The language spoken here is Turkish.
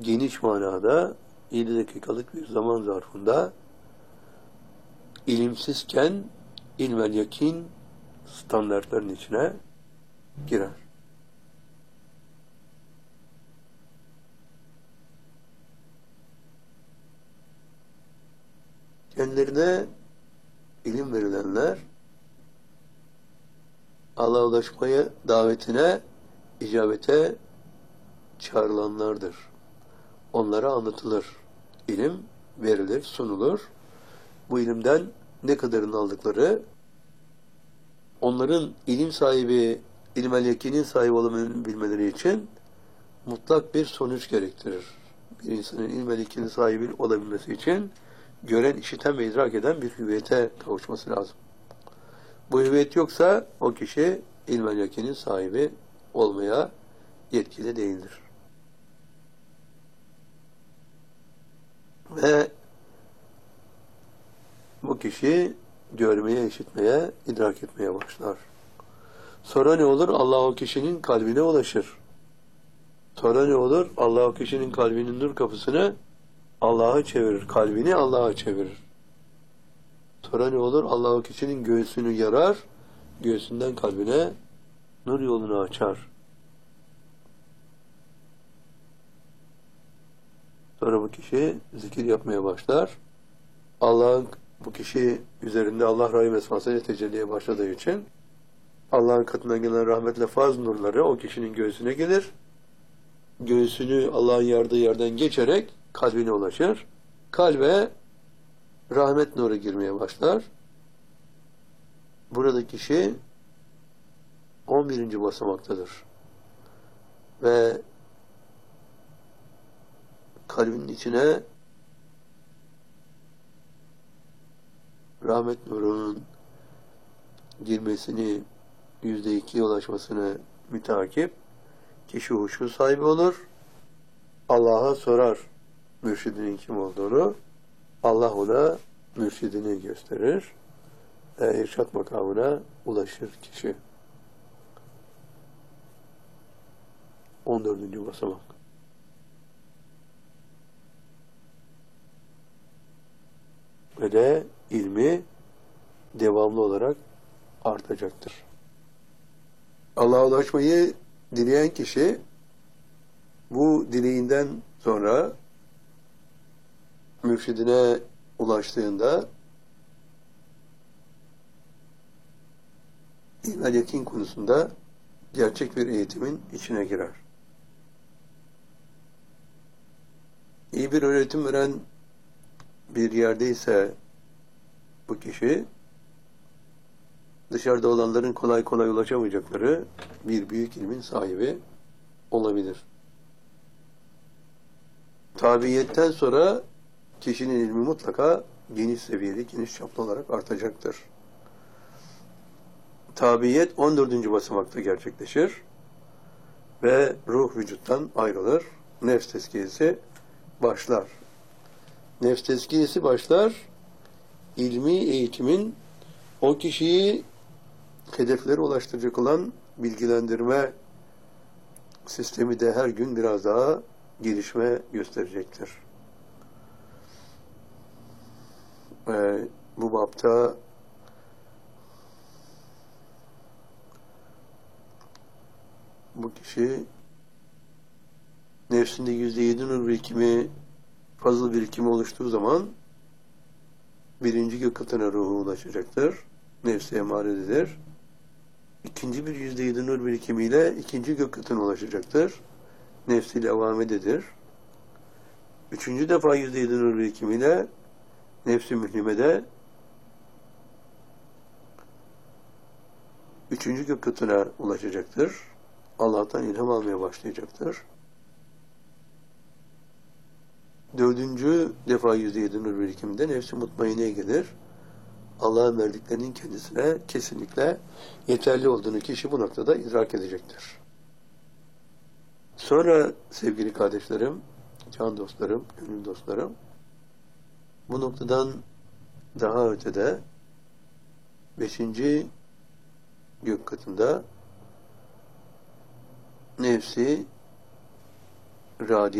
geniş manada 7 dakikalık bir zaman zarfında ilimsizken ilmel yakin standartların içine girer. Kendilerine ilim verilenler Allah'a ulaşmaya davetine, icabete çağrılanlardır. Onlara anlatılır. İlim verilir, sunulur. Bu ilimden ne kadarını aldıkları, onların ilim sahibi, ilmel yakinin sahibi olmayı bilmeleri için mutlak bir sonuç gerektirir. Bir insanın ilmel yakinin sahibi olabilmesi için gören, işiten ve idrak eden bir hüviyete kavuşması lazım. Bu hüviyet yoksa o kişi ilmel yakinin sahibi olmaya yetkili değildir. Ve bu kişi görmeye, işitmeye, idrak etmeye başlar. Sonra ne olur? Allah o kişinin kalbine ulaşır. Sonra ne olur? Allah o kişinin kalbinin nur kapısını Allah'a çevirir. Kalbini Allah'a çevirir. Sonra ne olur? Allah o kişinin göğsünü yarar. Göğsünden kalbine nur yolunu açar. Sonra bu kişi zikir yapmaya başlar. Allah'ın bu kişi üzerinde Allah rahim esmasıyla tecelliye başladığı için Allah'ın katından gelen rahmetle faz nurları o kişinin göğsüne gelir. Göğsünü Allah'ın yardığı yerden geçerek kalbine ulaşır. Kalbe rahmet nuru girmeye başlar. Burada kişi 11. basamaktadır. Ve kalbinin içine rahmet nurunun girmesini, %2'ye ulaşmasını mütakip kişi huşu sahibi olur. Allah'a sorar mürşidinin kim olduğunu. Allah ona mürşidini gösterir. İrşad makamına ulaşır kişi. 14. basamak. Ve de ilmi devamlı olarak artacaktır. Allah'a ulaşmayı dileyen kişi bu dileğinden sonra mürşidine ulaştığında ilmel yakin konusunda gerçek bir eğitimin içine girer. İyi bir öğretim veren bir yerdeyse bu kişi dışarıda olanların kolay kolay ulaşamayacakları bir büyük ilmin sahibi olabilir. Tabiiyetten sonra kişinin ilmi mutlaka geniş seviyeli, geniş çaplı olarak artacaktır. Tabiiyet 14. basamakta gerçekleşir ve ruh vücuttan ayrılır. Nefs tezkiyesi başlar. Nefs tezkiyesi başlar, ilmi eğitimin o kişiyi hedeflere ulaştıracak olan bilgilendirme sistemi de her gün biraz daha gelişme gösterecektir. Bu bapta bu kişi nefsinde %7 nur birikimi, fazla birikimi oluştuğu zaman birinci gök katına ruhu ulaşacaktır. Nefsi emarededir. İkinci bir %7 nur birikimiyle ikinci gök katına ulaşacaktır. Nefsi levamededir. Üçüncü defa %7 nur birikimiyle nefsi mühlimede üçüncü gök katına ulaşacaktır. Allah'tan ilham almaya başlayacaktır. Dördüncü defa %7 nur birikiminde nefsi mutmaineye gelir. Allah'ın verdiklerinin kendisine kesinlikle yeterli olduğunu kişi bu noktada idrak edecektir. Sonra sevgili kardeşlerim, can dostlarım, gönül dostlarım, bu noktadan daha ötede 5. gök katında nefsi